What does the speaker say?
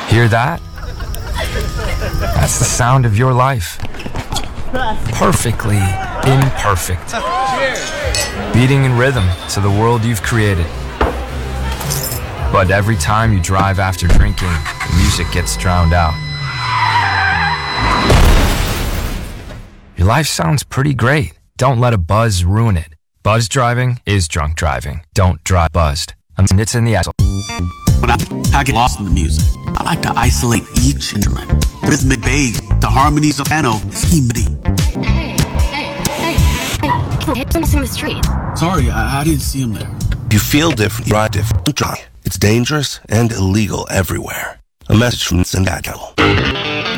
Hear that? That's the sound of your life. Perfectly imperfect. Beating in rhythm to the world you've created. But every time you drive after drinking, the music gets drowned out. Your life sounds pretty great. Don't let a buzz ruin it. Buzz driving is drunk driving. Don't drive buzzed. It's in the asshole. When I get lost in the music, I like to isolate each instrument. The rhythmic bass, the harmonies of piano, schemedy. Hey, someone's in the street. Sorry, I didn't see him there. If you feel different, you ride different. Don't try. It's dangerous and illegal everywhere. A message from Sindackel.